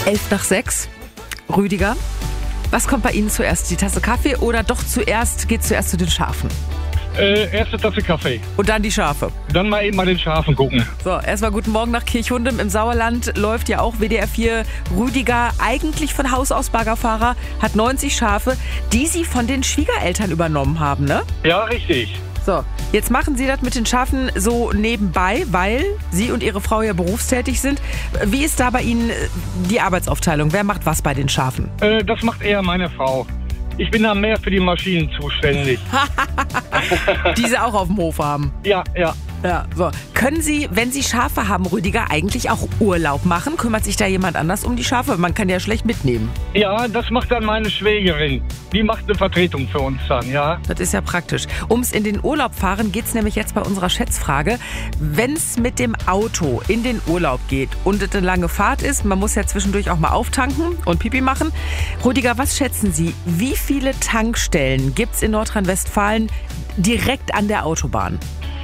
5:11. Rüdiger, was kommt bei Ihnen zuerst? Die Tasse Kaffee oder doch geht zuerst zu den Schafen? Erste Tasse Kaffee. Und dann die Schafe? Dann mal eben mal den Schafen gucken. So, erstmal guten Morgen nach Kirchhundem im Sauerland. Läuft ja auch WDR 4. Rüdiger, eigentlich von Haus aus Baggerfahrer, hat 90 Schafe, die Sie von den Schwiegereltern übernommen haben, ne? Ja, richtig. So, jetzt machen Sie das mit den Schafen so nebenbei, weil Sie und Ihre Frau ja berufstätig sind. Wie ist da bei Ihnen die Arbeitsaufteilung? Wer macht was bei den Schafen? Das macht eher meine Frau. Ich bin da mehr für die Maschinen zuständig. Die Sie auch auf dem Hof haben. Ja. Ja, so. Können Sie, wenn Sie Schafe haben, Rüdiger, eigentlich auch Urlaub machen? Kümmert sich da jemand anders um die Schafe? Man kann die ja schlecht mitnehmen. Ja, das macht dann meine Schwägerin. Die macht eine Vertretung für uns dann, ja. Das ist ja praktisch. Ums in den Urlaub fahren geht's nämlich jetzt bei unserer Schätzfrage. Wenn's mit dem Auto in den Urlaub geht und es eine lange Fahrt ist, man muss ja zwischendurch auch mal auftanken und Pipi machen. Rüdiger, was schätzen Sie? Wie viele Tankstellen gibt's in Nordrhein-Westfalen direkt an der Autobahn?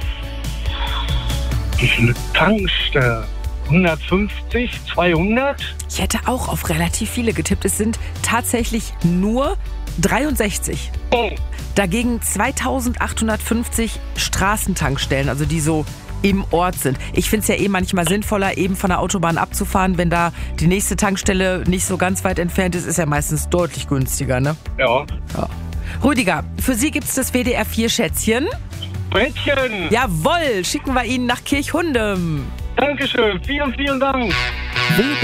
Wie viele Tankstellen? 150, 200? Ich hätte auch auf relativ viele getippt. Es sind tatsächlich nur 63. Oh. Dagegen 2850 Straßentankstellen, also die so im Ort sind. Ich finde es ja manchmal sinnvoller, eben von der Autobahn abzufahren, wenn da die nächste Tankstelle nicht so ganz weit entfernt ist ja meistens deutlich günstiger, ne? Ja. Rüdiger, für Sie gibt's das WDR 4 Schätzchen. Brettchen! Jawohl, schicken wir Ihnen nach Kirchhundem. Dankeschön, vielen Dank.